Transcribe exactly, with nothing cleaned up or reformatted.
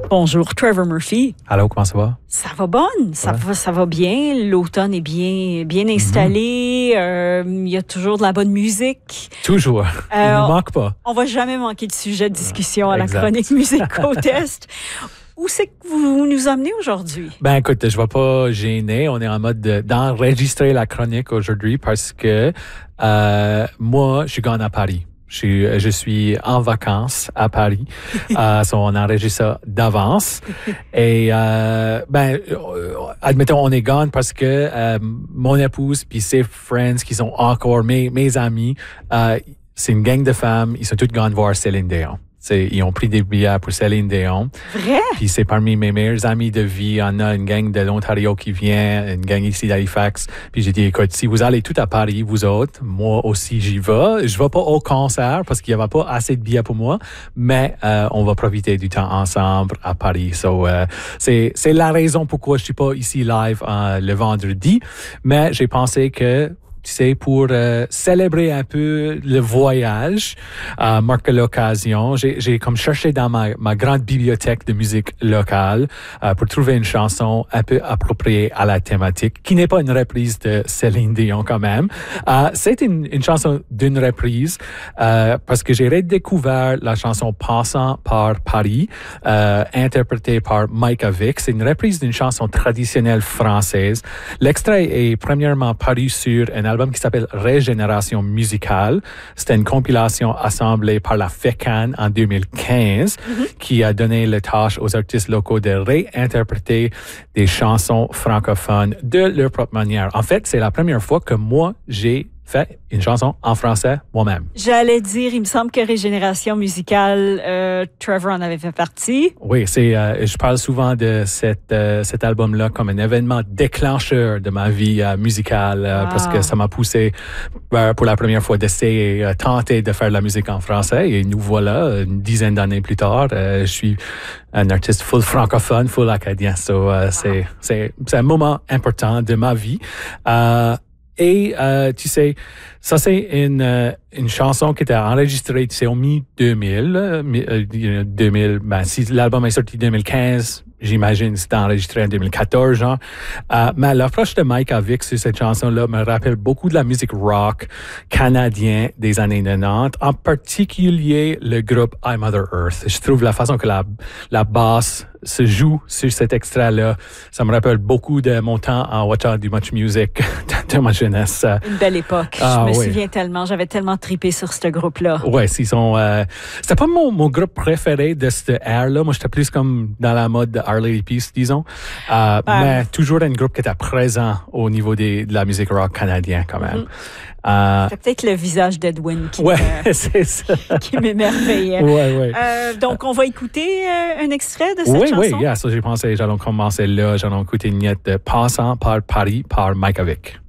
Bonjour, Trevor Murphy. Allô, comment ça va? Ça va bonne, ça, ouais. va, ça va bien. L'automne est bien, bien installé. Mm-hmm. Euh, il y a toujours de la bonne musique. Toujours. Il euh, ne manque pas. On ne va jamais manquer de sujet de discussion à la exact. Chronique Musico-Test. Où c'est que vous nous emmenez aujourd'hui? Ben écoute, je ne vais pas gêner. On est en mode de, d'enregistrer la chronique aujourd'hui parce que euh, moi, je suis gone à Paris. Je suis, je suis en vacances à Paris. euh, so on enregistre ça d'avance. Et euh, ben, admettons, on est gone parce que euh, mon épouse puis ses friends qui sont encore mes mes amis, euh, c'est une gang de femmes. Ils sont toutes gone voir Céline Dion. C'est, ils ont pris des billets pour Céline Dion. Vrai? Puis c'est parmi mes meilleurs amis de vie. On a une gang de l'Ontario qui vient, une gang ici d'Halifax. Puis j'ai dit, écoute, si vous allez tout à Paris, vous autres, moi aussi j'y vais. Je vais pas au concert parce qu'il y avait pas assez de billets pour moi, mais euh, on va profiter du temps ensemble à Paris. So, euh, c'est, c'est la raison pourquoi je suis pas ici live euh, le vendredi. Mais j'ai pensé que tu sais, pour euh, célébrer un peu le voyage, euh, marquer l'occasion, j'ai, j'ai comme cherché dans ma, ma grande bibliothèque de musique locale euh, pour trouver une chanson un peu appropriée à la thématique, qui n'est pas une reprise de Céline Dion quand même. Euh, c'est une, une chanson d'une reprise euh, parce que j'ai redécouvert la chanson Passant par Paris, euh, interprétée par Micah Vick. C'est une reprise d'une chanson traditionnelle française. L'extrait est premièrement paru sur un album qui s'appelle Régénération musicale. C'était une compilation assemblée par la F E C A N en deux mille quinze mm-hmm. qui a donné la tâche aux artistes locaux de réinterpréter des chansons francophones de leur propre manière. En fait, c'est la première fois que moi, j'ai fait une chanson en français moi-même. J'allais dire, il me semble que Régénération musicale, euh, Trevor en avait fait partie. Oui, c'est, euh, je parle souvent de cette, euh, cet album-là comme un événement déclencheur de ma vie euh, musicale euh, wow. parce que ça m'a poussé euh, pour la première fois d'essayer, euh, tenter de faire de la musique en français et nous voilà, une dizaine d'années plus tard, euh, je suis un artiste full francophone, full acadien. So, euh, wow. c'est, c'est, c'est un moment important de ma vie. Euh, Et, euh, tu sais, ça, c'est une, euh, une chanson qui était enregistrée, tu sais, au mi-deux mille. Euh, deux mille, ben, si l'album est sorti en deux mille quinze, j'imagine que c'était enregistré en deux mille quatorze, genre. Euh, mais l'approche de Micah Vick sur cette chanson-là me rappelle beaucoup de la musique rock canadien des années quatre-vingt-dix, en particulier le groupe I Mother Earth. Je trouve la façon que la, la basse se joue sur cet extrait-là, ça me rappelle beaucoup de mon temps en watchant du Much Music de ma jeunesse. Une belle époque. Ah, je me oui. souviens tellement, j'avais tellement trippé sur ce groupe-là. Ouais, ils sont. Euh, c'était pas mon, mon groupe préféré de cette ère-là. Moi, j'étais plus comme dans la mode de Our Lady Peace, disons. Euh, ah. Mais toujours un groupe qui était présent au niveau des, de la musique rock canadienne, quand même. Mm-hmm. Euh, C'était peut-être le visage d'Edwin qui, ouais, euh, c'est ça. qui m'émerveillait. Ouais, ouais. Euh, donc, on va écouter euh, un extrait de cette oui, chanson? Oui, oui. Yeah, ça, j'ai pensé, j'allons commencer là. J'allons écouter une miette de Passant par Paris par Micah Vick.